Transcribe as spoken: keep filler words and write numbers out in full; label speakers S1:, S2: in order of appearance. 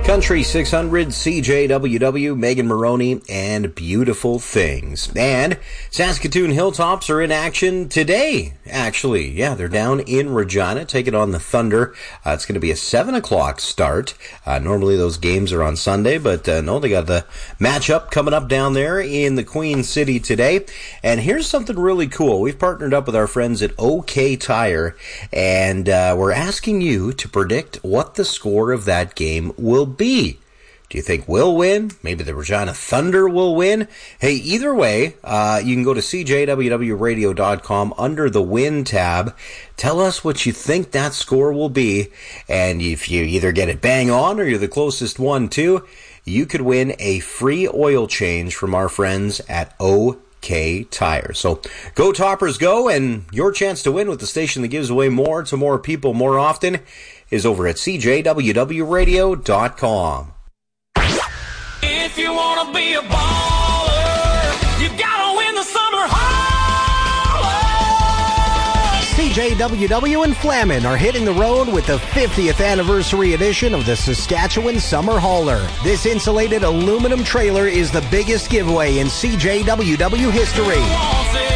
S1: Country six hundred, C J W W, Megan Maroney, and Beautiful Things. And Saskatoon Hilltops are in action today, actually. Yeah, they're down in Regina, taking on the Thunder. Uh, it's going to be a seven o'clock start. Uh, normally those games are on Sunday, but uh, no, they got the matchup coming up down there in the Queen City today. And here's something really cool. We've partnered up with our friends at OK Tire, and uh, we're asking you to predict what the score of that game will be. be? Do you think we'll win? Maybe the Regina Thunder will win? Hey, either way, uh, you can go to c j w w radio dot com under the Win tab. Tell us what you think that score will be. And if you either get it bang on or you're the closest one to, you could win a free oil change from our friends at OK Tire. So go Toppers go, and your chance to win with the station that gives away more to more people more often is over at c j w w radio dot com.
S2: If you want to be a baller, you got to win the summer holler.
S3: C J W W and Flamin are hitting the road with the fiftieth anniversary edition of the Saskatchewan Summer Hauler. This insulated aluminum trailer is the biggest giveaway in C J W W history.